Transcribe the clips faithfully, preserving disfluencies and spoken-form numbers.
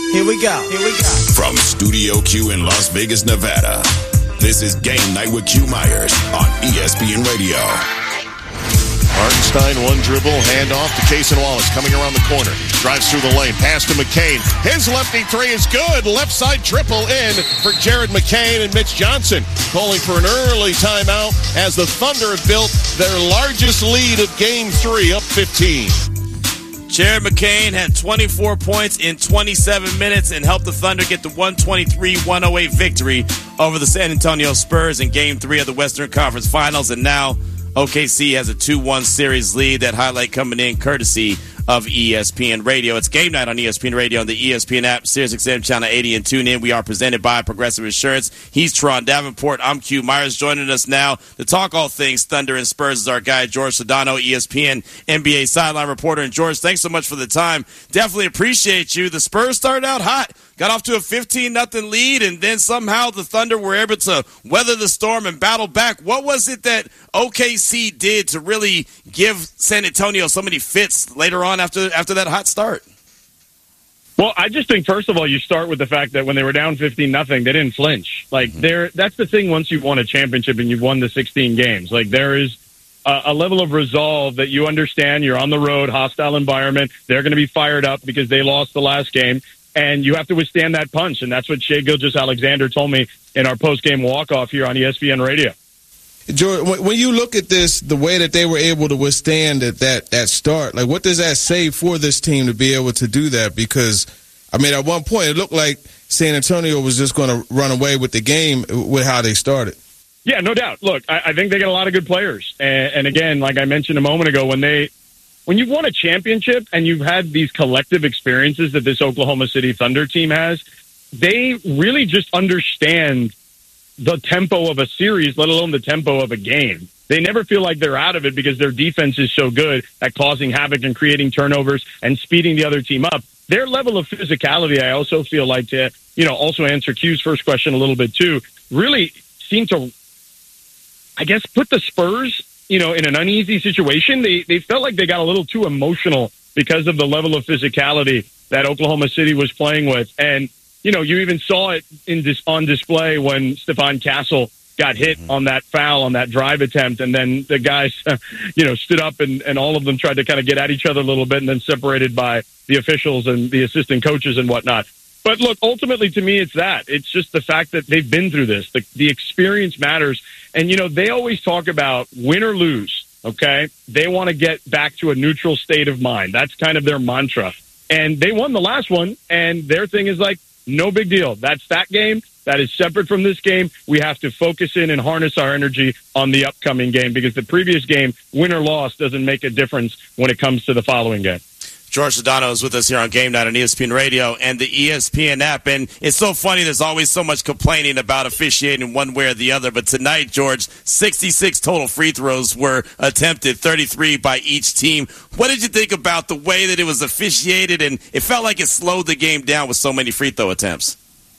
Here we go. Here we go. From Studio Q in Las Vegas, Nevada, this is Game Night with Q Myers on E S P N Radio. Hartenstein, one dribble, handoff to Cason Wallace, coming around the corner. Drives through the lane, pass to McCain. His lefty three is good. Left side triple in for Jared McCain and Mitch Johnson. Calling for an early timeout as the Thunder have built their largest lead of game three, up fifteen. Jared McCain had twenty-four points in twenty-seven minutes and helped the Thunder get the one twenty-three one oh eight victory over the San Antonio Spurs in Game three of the Western Conference Finals. And now O K C has a two one series lead. That highlight coming in courtesy of E S P N Radio. It's Game Night on E S P N Radio on the E S P N app, Sirius X M Channel eighty, and tune in. We are presented by Progressive Insurance. He's Teron Davenport. I'm Q Myers. Joining us now to talk all things Thunder and Spurs is our guy, George Sedano, E S P N N B A sideline reporter. And George, thanks so much for the time. Definitely appreciate you. The Spurs started out hot. Got off to a fifteen nothing lead, and then somehow the Thunder were able to weather the storm and battle back. What was it that O K C did to really give San Antonio so many fits later on after after that hot start? Well, I just think, first of all, you start with the fact that when they were down fifteen nothing, they didn't flinch. Like, mm-hmm. they're, that's the thing once you've won a championship and you've won the sixteen games. Like, there is a, a level of resolve that you understand. You're on the road, hostile environment. They're going to be fired up because they lost the last game. And you have to withstand that punch. And that's what Shai Gilgeous-Alexander told me in our post-game walk-off here on E S P N Radio. George, when you look at this, the way that they were able to withstand that, that, that start, like, what does that say for this team to be able to do that? Because, I mean, at one point, it looked like San Antonio was just going to run away with the game with how they started. Yeah, no doubt. Look, I, I think they got a lot of good players. And, and again, like I mentioned a moment ago, when they when you've won a championship and you've had these collective experiences that this Oklahoma City Thunder team has, they really just understand the tempo of a series, let alone the tempo of a game. They never feel like they're out of it because their defense is so good at causing havoc and creating turnovers and speeding the other team up. Their level of physicality, I also feel like, to, you know, also answer Q's first question a little bit too, really seemed to, I guess, put the Spurs, you know, in an uneasy situation. They they felt like they got a little too emotional because of the level of physicality that Oklahoma City was playing with. And, you know, you even saw it in dis- on display when Stephon Castle got hit mm-hmm. on that foul, on that drive attempt. And then the guys, you know, stood up and, and all of them tried to kind of get at each other a little bit and then separated by the officials and the assistant coaches and whatnot. But look, ultimately to me, it's that. It's just the fact that they've been through this. The, the experience matters. And, you know, they always talk about win or lose, okay? They want to get back to a neutral state of mind. That's kind of their mantra. And they won the last one, and their thing is like, no big deal. That's that game. That is separate from this game. We have to focus in and harness our energy on the upcoming game because the previous game, win or loss, doesn't make a difference when it comes to the following game. George Sedano is with us here on Game Night on E S P N Radio and the E S P N app. And it's so funny, there's always so much complaining about officiating one way or the other. But tonight, George, sixty-six total free throws were attempted, thirty-three by each team. What did you think about the way that it was officiated? And it felt like it slowed the game down with so many free throw attempts.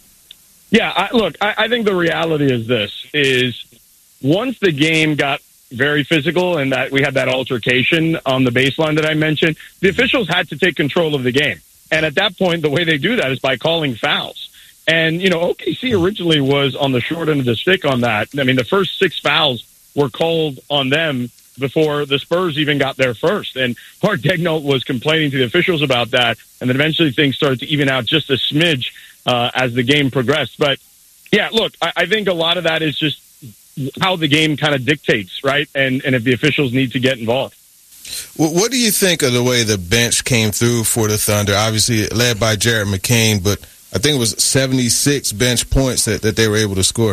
Yeah, I, look, I, I think the reality is this, is once the game got very physical and that we had that altercation on the baseline that I mentioned, the officials had to take control of the game. And at that point, the way they do that is by calling fouls. And, you know, O K C originally was on the short end of the stick on that. I mean, the first six fouls were called on them before the Spurs even got there first. And Mark Daigneault was complaining to the officials about that. And then eventually things started to even out just a smidge uh, as the game progressed. But, yeah, look, I, I think a lot of that is just how the game kind of dictates, right? And and if the officials need to get involved. Well, what do you think of the way the bench came through for the Thunder? Obviously led by Jared McCain, but I think it was seventy-six bench points that, that they were able to score.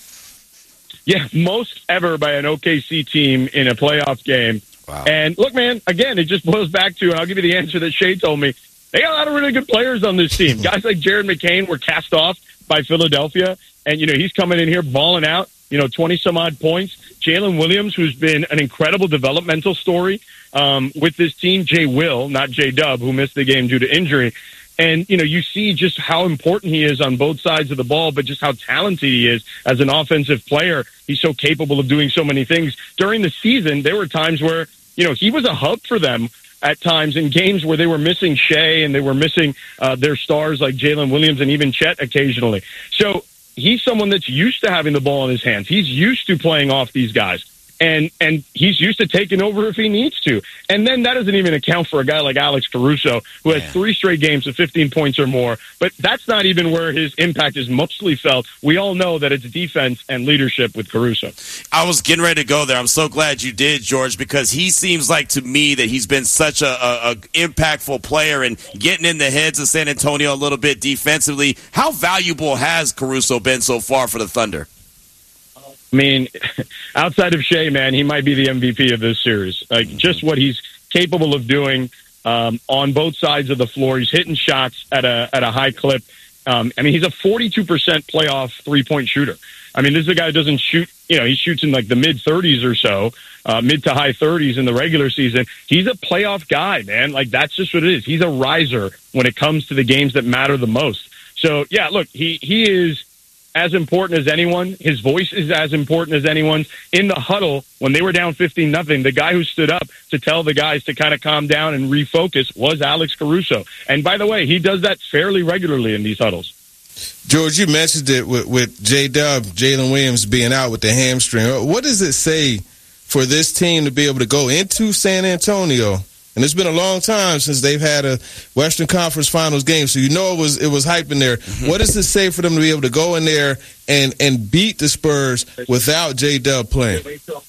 Yeah, most ever by an O K C team in a playoff game. Wow. And look, man, again, it just boils back to, and I'll give you the answer that Shai told me, they got a lot of really good players on this team. Guys like Jared McCain were cast off by Philadelphia, and, you know, he's coming in here balling out. You know, twenty-some-odd points. Jalen Williams, who's been an incredible developmental story um, with this team. Jay Will, not J-Dub, who missed the game due to injury. And, you know, you see just how important he is on both sides of the ball, but just how talented he is as an offensive player. He's so capable of doing so many things. During the season, there were times where, you know, he was a hub for them at times in games where they were missing Shea and they were missing uh, their stars like Jalen Williams and even Chet occasionally. So he's someone that's used to having the ball in his hands. He's used to playing off these guys. And and he's used to taking over if he needs to. And then that doesn't even account for a guy like Alex Caruso, who has three straight games of fifteen points or more. But that's not even where his impact is mostly felt. We all know that it's defense and leadership with Caruso. I was getting ready to go there. I'm so glad you did, George, because he seems like to me that he's been such a, a, a impactful player and getting in the heads of San Antonio a little bit defensively. How valuable has Caruso been so far for the Thunder? I mean, outside of Shea, man, he might be the M V P of this series. Like, just what he's capable of doing um, on both sides of the floor. He's hitting shots at a at a high clip. Um, I mean, he's a forty-two percent playoff three-point shooter. I mean, this is a guy who doesn't shoot, you know, he shoots in like the mid-thirties or so, uh, mid to high thirties in the regular season. He's a playoff guy, man. Like, that's just what it is. He's a riser when it comes to the games that matter the most. So, yeah, look, he, he is as important as anyone. His voice is as important as anyone's. In the huddle, when they were down fifteen nothing, the guy who stood up to tell the guys to kind of calm down and refocus was Alex Caruso. And by the way, he does that fairly regularly in these huddles. George, you mentioned it with, with J-Dub, Jalen Williams being out with the hamstring. What does it say for this team to be able to go into San Antonio? And it's been a long time since they've had a Western Conference Finals game, so you know it was it was hype in there. Mm-hmm. What does it say for them to be able to go in there and, and beat the Spurs without J-Dub playing?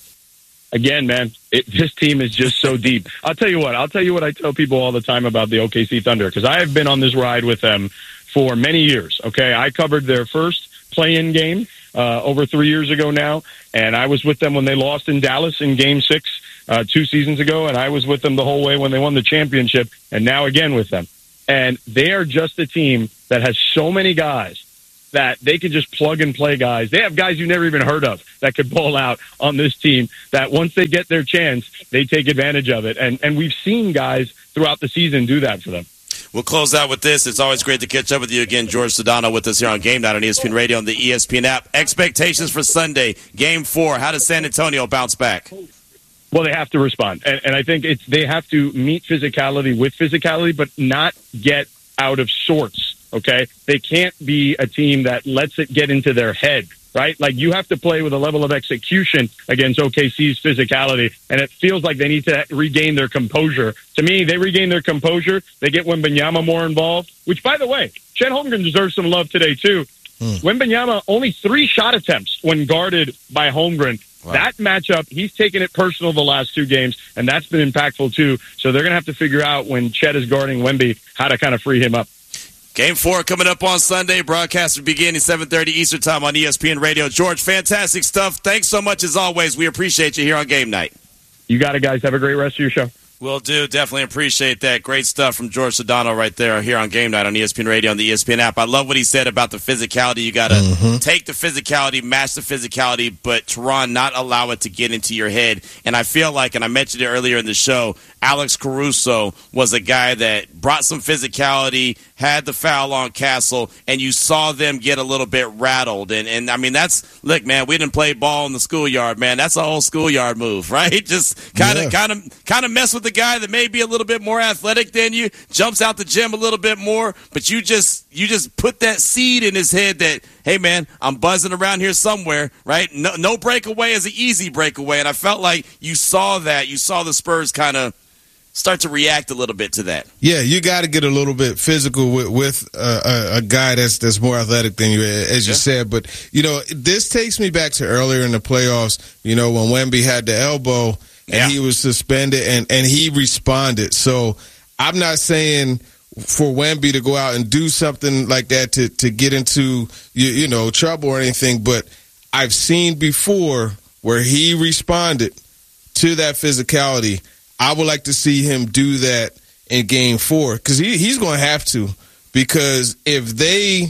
Again, man, it, this team is just so deep. I'll tell you what. I'll tell you what I tell people all the time about the O K C Thunder, because I have been on this ride with them for many years, okay? I covered their first play-in game uh, over three years ago now, and I was with them when they lost in Dallas in Game six. Uh, two seasons ago, and I was with them the whole way when they won the championship, and now again with them. And they are just a team that has so many guys that they can just plug and play guys. They have guys you never even heard of that could ball out on this team, that once they get their chance, they take advantage of it. And and we've seen guys throughout the season do that for them. We'll close out with this. It's always great to catch up with you again, George Sedano, with us here on Game Night on E S P N Radio and the E S P N app. Expectations for Sunday, Game four. How does San Antonio bounce back? Well, they have to respond. And, and I think it's they have to meet physicality with physicality, but not get out of sorts, okay? They can't be a team that lets it get into their head, right? Like, you have to play with a level of execution against O K C's physicality, and it feels like they need to regain their composure. To me, they regain their composure. They get Wembanyama more involved, which, by the way, Chet Holmgren deserves some love today, too. Mm. Wembanyama, only three shot attempts when guarded by Holmgren. Wow. That matchup, he's taken it personal the last two games, and that's been impactful too. So they're going to have to figure out when Chet is guarding Wemby how to kind of free him up. Game four coming up on Sunday. Broadcast will begin at seven thirty Eastern Time on E S P N Radio. George, fantastic stuff. Thanks so much as always. We appreciate you here on Game Night. You got it, guys. Have a great rest of your show. Will do. Definitely appreciate that. Great stuff from George Sedano right there here on Game Night on E S P N Radio and the E S P N app. I love what he said about the physicality. You got to mm-hmm. take the physicality, match the physicality, but Teron, not allow it to get into your head. And I feel like, and I mentioned it earlier in the show, Alex Caruso was a guy that brought some physicality, had the foul on Castle, and you saw them get a little bit rattled. And, and I mean, that's, look, man, we didn't play ball in the schoolyard, man. That's a whole schoolyard move, right? Just kind of, kind of, kind of mess with the guy that may be a little bit more athletic than you, jumps out the gym a little bit more, but you just, you just put that seed in his head that, hey, man, I'm buzzing around here somewhere, right? No, no breakaway is an easy breakaway. And I felt like you saw that. You saw the Spurs kind of start to react a little bit to that. Yeah, you got to get a little bit physical with, with uh, a, a guy that's that's more athletic than you, as you yeah. said. But, you know, this takes me back to earlier in the playoffs, you know, when Wemby had the elbow and yeah. he was suspended and, and he responded. So I'm not saying for Wemby to go out and do something like that to, to get into, you, you know, trouble or anything, but I've seen before where he responded to that physicality. I would like to see him do that in game four because he, he's going to have to, because if they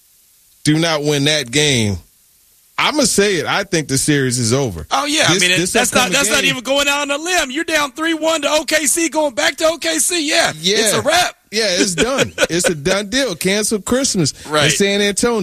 do not win that game, I'm going to say it, I think the series is over. Oh, yeah. This, I mean, it, that's not that's game, not even going out on a limb. You're down three one to O K C, going back to O K C. Yeah, yeah. It's a wrap. Yeah, it's done. It's a done deal. Cancel Christmas right. in San Antonio.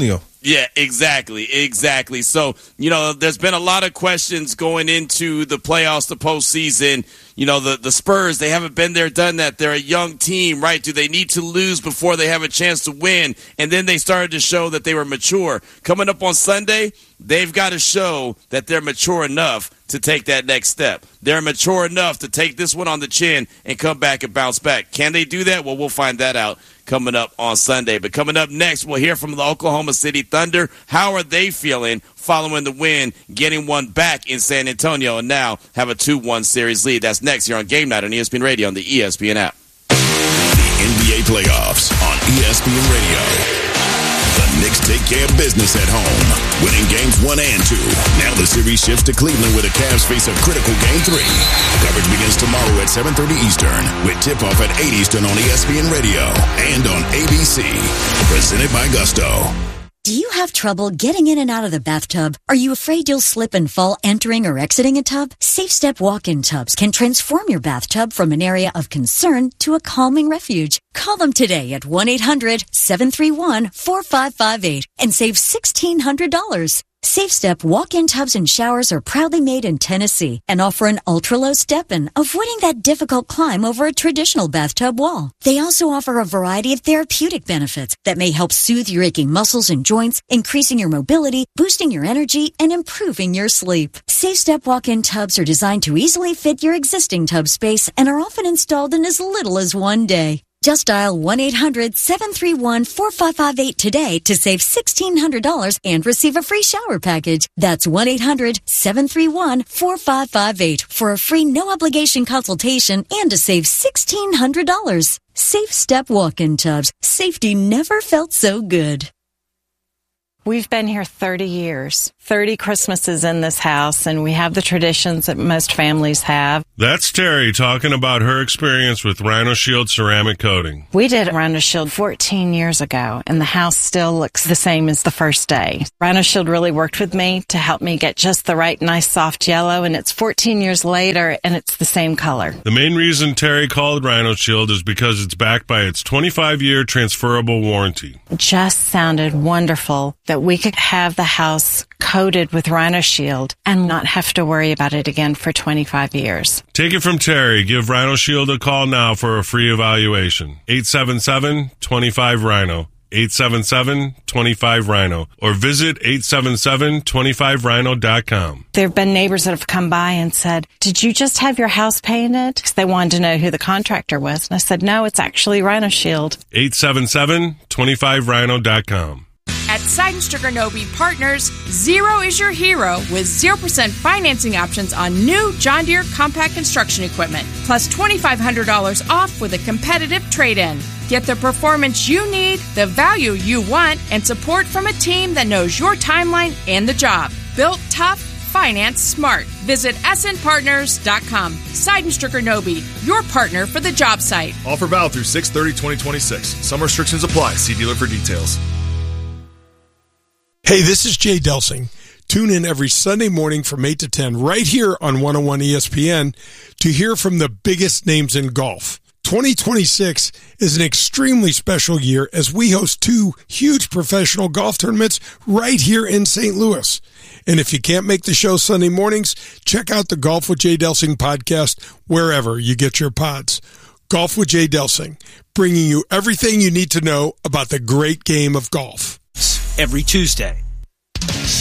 Yeah, exactly, exactly. So, you know, there's been a lot of questions going into the playoffs, the postseason. You know, the, the Spurs, they haven't been there, done that. They're a young team, right? Do they need to lose before they have a chance to win? And then they started to show that they were mature. Coming up on Sunday, they've got to show that they're mature enough to take that next step. They're mature enough to take this one on the chin and come back and bounce back. Can they do that? Well, we'll find that out coming up on Sunday. But coming up next, we'll hear from the Oklahoma City Thunder. How are they feeling following the win, getting one back in San Antonio, and now have a two one series lead? That's next here on Game Night on E S P N Radio on the E S P N app. The N B A playoffs on E S P N Radio. The Knicks take care of business at home, winning games one and two. Now the series shifts to Cleveland, where the Cavs face a critical game three. Coverage begins tomorrow at seven thirty Eastern, with tip-off at eight Eastern on E S P N Radio and on A B C. Presented by Gusto. Do you have trouble getting in and out of the bathtub? Are you afraid you'll slip and fall entering or exiting a tub? Safe Step walk-in tubs can transform your bathtub from an area of concern to a calming refuge. Call them today at one eight hundred seven three one four five five eight and save sixteen hundred dollars. Safe Step walk-in tubs and showers are proudly made in Tennessee and offer an ultra-low step-in, avoiding that difficult climb over a traditional bathtub wall. They also offer a variety of therapeutic benefits that may help soothe your aching muscles and joints, increasing your mobility, boosting your energy, and improving your sleep. Safe Step walk-in tubs are designed to easily fit your existing tub space and are often installed in as little as one day. Just dial one eight hundred seven three one four five five eight today to save sixteen hundred dollars and receive a free shower package. That's one eight hundred seven three one four five five eight for a free no-obligation consultation and to save sixteen hundred dollars. Safe Step walk-in tubs. Safety never felt so good. We've been here thirty years, thirty Christmases in this house, and we have the traditions that most families have. That's Terry talking about her experience with Rhino Shield ceramic coating. We did Rhino Shield fourteen years ago, and the house still looks the same as the first day. Rhino Shield really worked with me to help me get just the right nice soft yellow, and it's fourteen years later, and it's the same color. The main reason Terry called Rhino Shield is because it's backed by its twenty-five year transferable warranty. It just sounded wonderful that we could have the house coated with Rhino Shield and not have to worry about it again for twenty-five years. Take it from Terry. Give Rhino Shield a call now for a free evaluation. eight seven seven two five Rhino. eight seven seven two five Rhino. Or visit eight seven seven two five rhino dot com. There have been neighbors that have come by and said, "Did you just have your house painted?" Because they wanted to know who the contractor was. And I said, "No, it's actually Rhino Shield." eight seven seven two five rhino dot com. At Seidenstricker Nobe Partners, zero is your hero with zero percent financing options on new John Deere compact construction equipment, plus twenty-five hundred dollars off with a competitive trade-in. Get the performance you need, the value you want, and support from a team that knows your timeline and the job. Built tough, financed smart. Visit S N partners dot com. Seidenstricker Nobe, your partner for the job site. Offer valid through six thirty twenty twenty-six. Some restrictions apply. See dealer for details. Hey, this is Jay Delsing. Tune in every Sunday morning from eight to ten right here on one oh one E S P N to hear from the biggest names in golf. twenty twenty-six is an extremely special year as we host two huge professional golf tournaments right here in Saint Louis. And if you can't make the show Sunday mornings, check out the Golf with Jay Delsing podcast wherever you get your pods. Golf with Jay Delsing, bringing you everything you need to know about the great game of golf. Every Tuesday.